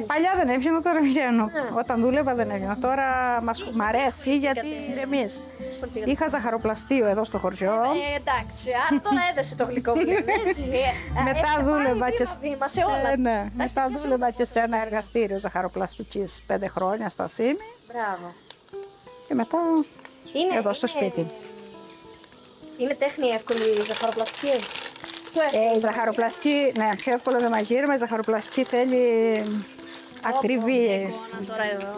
Παλιά δεν έβγαινα, τώρα βγαίνω. Όταν δούλευα δεν έβγαινα. Τώρα μ' αρέσει γιατί ηρεμείς. Είχα ζαχαροπλαστείο εδώ στο χωριό. Εντάξει, άρα τώρα έδεσε το γλυκό που λέμε, έτσι. Μετά δούλευα και βήμα σε όλα. ναι. Μετά δούλευα και σε ένα εργαστήριο ζαχαροπλαστικής 5 χρόνια στο Ασίμι. Μπράβο. Και μετά εδώ στο σπίτι. Είναι τέχνη εύκολη η ζαχαροπλαστική. Η ζαχαροπλαστική, ναι, πιο εύκολο το μαγείρεμα. Η ζαχαροπλαστική θέλει ακριβίες. Τώρα εδώ.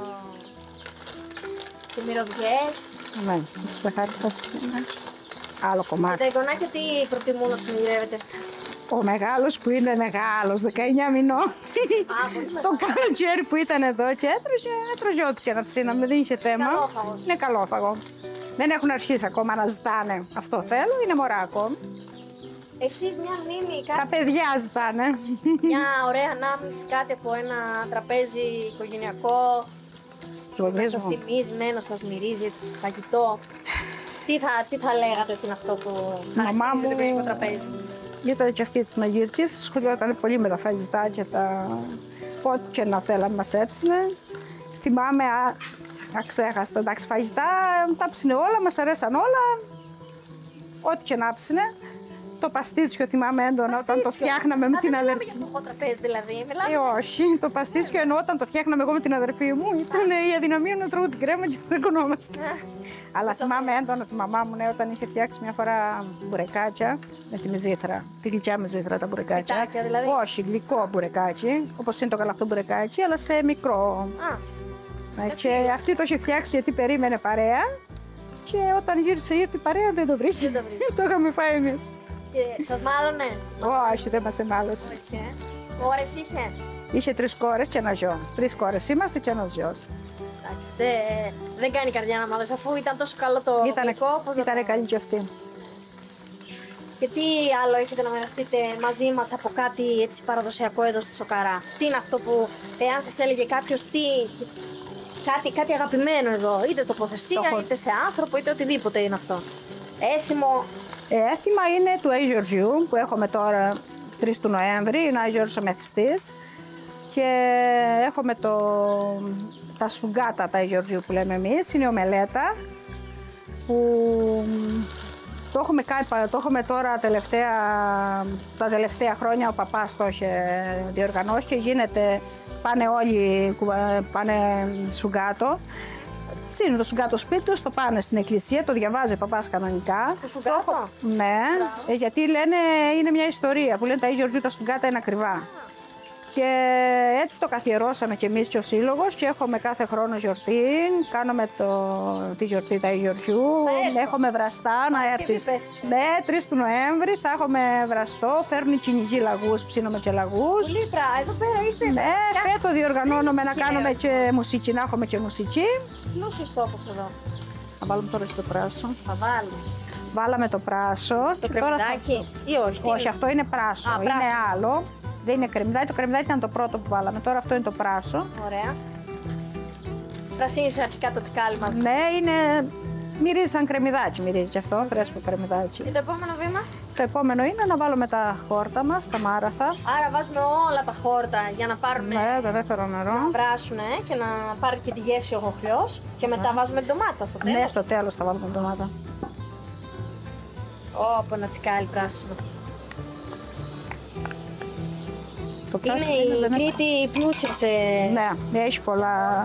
Και μυρωδιές. Ναι, ζαχαροπλαστική, ναι. Άλλο κομμάτι. Και τα εγγονάκια τι προτιμούν να σου μαγειρεύετε? Ο μεγάλος που είναι μεγάλος, 19 μηνών. Το καλοκαίρι που ήταν εδώ και έτρωγε ό,τι και να ψήναμε, δεν είχε θέμα. Καλόφαγος. Είναι καλόφαγο. Δεν έχουν αρχίσει ακόμα να ζητάνε. Αυτό θέλω, είναι μωρά ακόμη. Εσείς μια μνήμη, Τα κάτι, παιδιά ζητάνε. μια ωραία ανάμνηση, κάτι από ένα τραπέζι οικογενειακό, να σας θυμίζει, ναι, να σας μυρίζει έτσι φαγητό. Τι θα λέγατε ότι είναι αυτό που χαρακτηρίζει το οικογενειακό τραπέζι? Ήταν και αυτή της μαγειρικής, σχολιόταν πολύ με τα φαγητά και ό,τι και να θέλαμε μας έψινε. Θυμάμαι, αξέχαστα, εντάξει, φαγητά, τα ψήνε όλα, μας αρέσαν όλα, ό,τι και να ψήνε. Το παστίτσιο θυμάμαι έντονα όταν το φτιάχναμε με την αδερφή. Για φτωχό τραπέζι δηλαδή, Όχι, το παστίτσιο ενώ όταν το φτιάχναμε εγώ με την αδερφή μου ήταν η αδυναμία να τρώω την κρέμα και δεν κονόμαστε. Αλλά θυμάμαι έντονα τη μαμά μου, ναι, όταν είχε φτιάξει μια φορά μπουρεκάκια με τη μυζήθρα. Τη γλυκιά μυζήθρα τα μπουρεκάκια. Φυτάκια, δηλαδή. Όχι, γλυκό μπουρεκάκι, όπως είναι το γαλακτό μπουρεκάκι, αλλά σε μικρό. Και αυτή το είχε φτιάξει γιατί περίμενε παρέα. Και όταν γύρισε ήρθε η παρέα δεν το βρίσκει. Το είχαμε φάει εμείς. Και σας μάλωνε? Όχι, δεν μας εμάλωσε. Κόρες είχε? Είχε 3 κόρες και ένα γιο. 3 κόρες είμαστε και ένας γιος. Εντάξει, δεν κάνει καρδιά να μάλωσε αφού ήταν τόσο καλό το γλυκό. Ήτανε καλή και αυτή. Και τι άλλο έχετε να μοιραστείτε μαζί μας από κάτι έτσι παραδοσιακό εδώ στη Σοκαρά? Τι είναι αυτό που, εάν σας έλεγε κάποιος κάτι αγαπημένο εδώ, είτε τοποθεσία, είτε σε άνθρωπο, είτε οτιδήποτε είναι αυτό? Έθιμο. Έθιμα είναι του Αγίου Γεωργιού που έχουμε τώρα 3 του Νοέμβρη, είναι ο Άγιος Γεώργιος ο Μεθυστής. Και έχουμε τα σφουγγάτα τα Αγίου Γεωργιού που λέμε εμείς, είναι η ομελέτα που το έχουμε τώρα τα τελευταία χρόνια, ο παπάς το είχε διοργανώσει και γίνεται, πάνε όλοι, πάνε σφουγγάτο. Ψήνουν το σφουγγάτο σπίτι τους, το πάνε στην εκκλησία, το διαβάζει ο παπάς κανονικά. Το σφουγγάτο? Ναι, γιατί λένε, είναι μια ιστορία που λένε τα Αγίου Γεωργιού τα σφουγγάτα είναι ακριβά. Και έτσι το καθιερώσαμε κι εμείς και ο Σύλλογος και έχουμε κάθε χρόνο γιορτή. Κάνουμε τη γιορτή του Αγίου Γεωργιού. Έχουμε βραστά να έρθεις. Ναι, 3 του Νοέμβρη θα έχουμε βραστό. Φέρνουν οι κυνηγοί λαγούς, ψήνουμε και λαγούς. Λίπρα, εδώ πέρα είστε. Ναι, φέτο διοργανώνουμε να κάνουμε και μουσική, να έχουμε και μουσική. Πλούσιος τόπος εδώ. Θα βάλουμε τώρα και το πράσο. Θα βάλουμε. Βάλαμε το πράσο. Το κρεμμυδάκι ή όχι? Όχι, αυτό είναι πράσο. Είναι άλλο. Δεν είναι κρεμμυδάκι. Το κρεμμυδάκι ήταν το πρώτο που βάλαμε. Τώρα αυτό είναι το πράσο. Ωραία. Πρασίνησε αρχικά το τσικάλι μας. Ναι, μυρίζει σαν κρεμμυδάκι. Μυρίζει και αυτό, φρέσκο κρεμμυδάκι. Και το επόμενο βήμα? Το επόμενο είναι να βάλουμε τα χόρτα μας, τα μάραθα. Άρα βάζουμε όλα τα χόρτα για να πάρουν. Ναι, το δεύτερο νερό. Να βράσουνε και να πάρει και τη γεύση ο χοχλιός. Και μετά βάζουμε την ντομάτα στο τέλος. Ναι, στο τέλος θα βάλουμε την ντομάτα. Ωπω ένα τσικάλι πράσινο. Είναι η Κρήτη πλούσια σε... Ναι, έχει πολλά.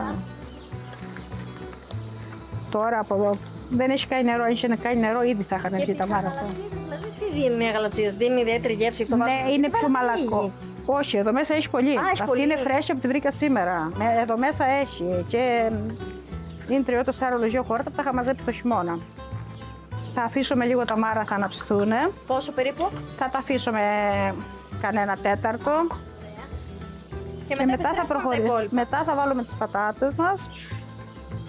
Τώρα από εδώ δεν έχει κάνει νερό. Αν είχε να κάνει νερό, ήδη θα είχαν βγει τα μάραθα. Δηλαδή, τι δίνει μια γαλατσίδα, δίνει ιδιαίτερη γεύση αυτό? Ναι, είναι πιο μαλακό. Όχι, εδώ μέσα έχει πολύ. Αυτή είναι φρέσκια που τη βρήκα σήμερα. Εδώ μέσα έχει και είναι 3-4 λογιό χόρτα που τα είχα μαζέψει το χειμώνα. Θα αφήσουμε λίγο τα μάραθα να ψηθούν. Πόσο περίπου? Θα τα αφήσουμε κανένα τέταρτο. Και μετά θα προχωρήσουμε. Μετά θα βάλουμε τις πατάτες μας.